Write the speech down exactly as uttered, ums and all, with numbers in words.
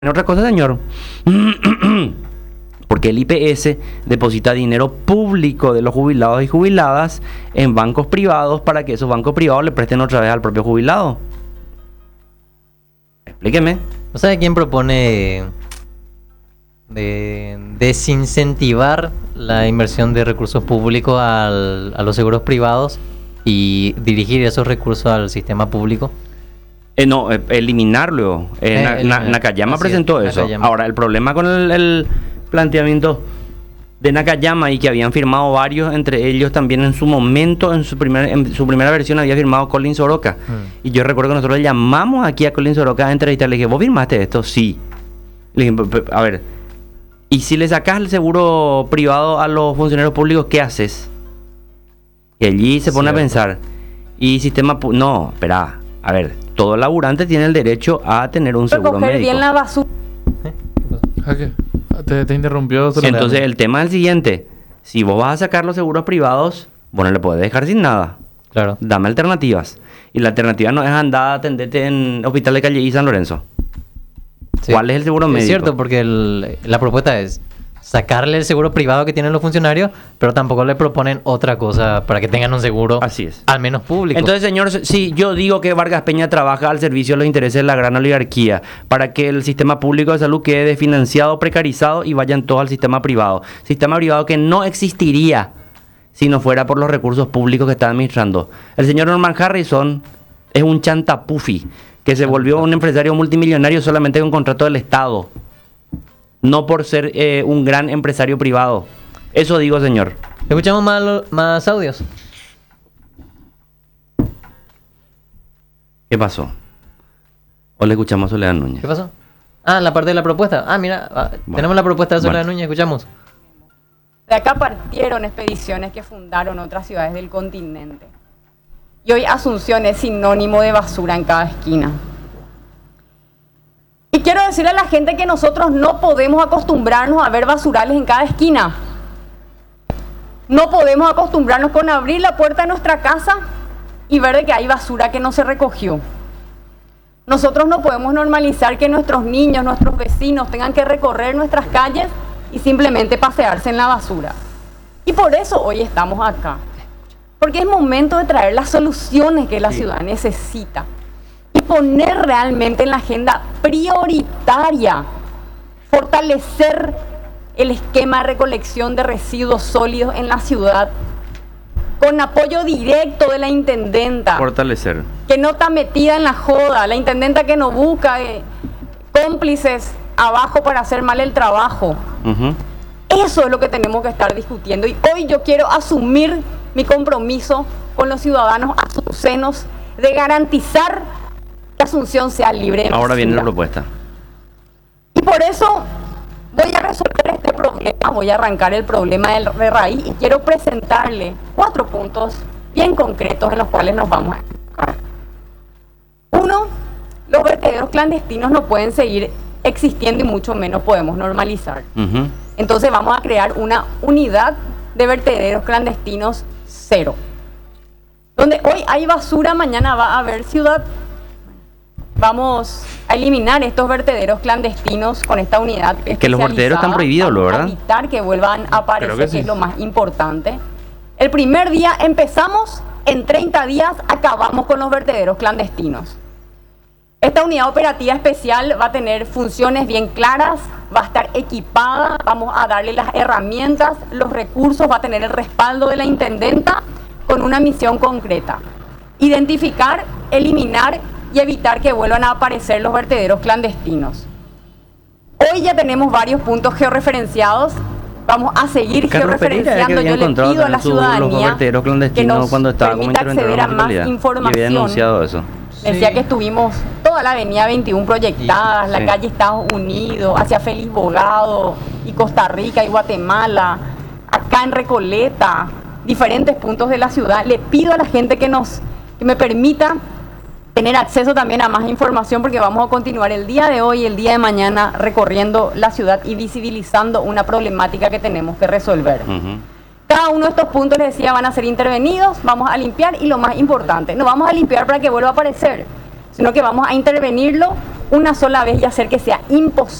En otra cosa, señor, porque el I P S deposita dinero público de los jubilados y jubiladas en bancos privados para que esos bancos privados le presten otra vez al propio jubilado. Explíqueme. ¿No sabe quién propone de desincentivar la inversión de recursos públicos al, a los seguros privados y dirigir esos recursos al sistema público? Eh, no, eh, eliminarlo. Eh, Eh, Na- eliminar. Na- Nakayama Así presentó es, eso. Nakayama. Ahora, el problema con el, el planteamiento de Nakayama y que habían firmado varios, entre ellos también en su momento, en su, primer, en su primera versión había firmado Colin Soroka. Mm. Y yo recuerdo que nosotros le llamamos aquí a Colin Soroka a entrevistarle. Le dije, ¿vos firmaste esto? Sí. Le dije, "Pe- pe- a ver, y si le sacas el seguro privado a los funcionarios públicos, ¿qué haces? Y allí se pone Cierto. a pensar. Y sistema... pu- No, espera. A ver, todo laburante tiene el derecho a tener un seguro Recoger médico. bien la basura. ¿Eh? ¿Qué pasó? ¿A qué? Te, te interrumpió. solo- Entonces el tema es el siguiente. Si vos vas a sacar los seguros privados, vos no le podés dejar sin nada. Claro. Dame alternativas. Y la alternativa no es andar a atenderte en Hospital de Calle y San Lorenzo. Sí. ¿Cuál es el seguro médico? Es cierto, porque el- la propuesta es sacarle el seguro privado que tienen los funcionarios, pero tampoco le proponen otra cosa para que tengan un seguro Así es. al menos público. Entonces, señor, sí, yo digo que Vargas Peña trabaja al servicio de los intereses de la gran oligarquía para que el sistema público de salud quede desfinanciado, precarizado y vayan todos al sistema privado. Sistema privado que no existiría si no fuera por los recursos públicos que está administrando. El señor Norman Harrison es un chantapufi que se volvió un empresario multimillonario solamente con contrato del Estado, no por ser eh, un gran empresario privado. Eso digo, señor. Escuchamos más, lo- más audios. ¿Qué pasó? ¿O le escuchamos a Soledad Núñez? ¿Qué pasó? Ah, la parte de la propuesta. Ah, mira, ah, Bueno. tenemos la propuesta de Soledad Bueno. Núñez, escuchamos. De acá partieron expediciones que fundaron otras ciudades del continente. Y hoy Asunción es sinónimo de basura en cada esquina. Y quiero decirle a la gente que nosotros no podemos acostumbrarnos a ver basurales en cada esquina. No podemos acostumbrarnos con abrir la puerta de nuestra casa y ver de que hay basura que no se recogió. Nosotros no podemos normalizar que nuestros niños, nuestros vecinos tengan que recorrer nuestras calles y simplemente pasearse en la basura. Y por eso hoy estamos acá. Porque es momento de traer las soluciones que la ciudad necesita y poner realmente en la agenda prioritaria, fortalecer el esquema de recolección de residuos sólidos en la ciudad con apoyo directo de la intendenta, Fortalecer. que no está metida en la joda, la intendenta que no busca eh, cómplices abajo para hacer mal el trabajo. Ujú. Eso es lo que tenemos que estar discutiendo. Y hoy yo quiero asumir mi compromiso con los ciudadanos asuncenos de garantizar que Asunción sea libre de Ahora viene la basura. propuesta. Y por eso voy a resolver este problema, voy a arrancar el problema de, de raíz y quiero presentarle cuatro puntos bien concretos en los cuales nos vamos a enfocar. Uno, los vertederos clandestinos no pueden seguir existiendo y mucho menos podemos normalizar. Ujú. Entonces vamos a crear una unidad de vertederos clandestinos cero. Donde hoy hay basura, mañana va a haber ciudad. Vamos a eliminar estos vertederos clandestinos con esta unidad. Que los vertederos están especializada. prohibidos, ¿lo Vamos a verdad? evitar que vuelvan a aparecer, Creo que, que sí. es lo más importante. El primer día empezamos, en treinta días acabamos con los vertederos clandestinos. Esta unidad operativa especial va a tener funciones bien claras, va a estar equipada, vamos a darle las herramientas, los recursos, va a tener el respaldo de la intendenta con una misión concreta. Identificar, eliminar y evitar que vuelvan a aparecer los vertederos clandestinos. Hoy ya tenemos varios puntos georreferenciados, vamos a seguir Carlos Pereira era que georreferenciando. había Yo le encontrado pido a la su- los ciudadanía vertederos que clandestinos nos cuando estaba como permita interventor de acceder la a más municipalidad. Y había información. denunciado eso. Decía que estuvimos toda la avenida veintiuno proyectadas, la Sí. calle Estados Unidos, hacia Félix Bogado, y Costa Rica y Guatemala, acá en Recoleta, diferentes puntos de la ciudad. Le pido a la gente que nos, que me permita tener acceso también a más información, porque vamos a continuar el día de hoy y el día de mañana recorriendo la ciudad y visibilizando una problemática que tenemos que resolver. Ujú. Cada uno de estos puntos, les decía, van a ser intervenidos, vamos a limpiar y lo más importante, no vamos a limpiar para que vuelva a aparecer, sino que vamos a intervenirlo una sola vez y hacer que sea imposible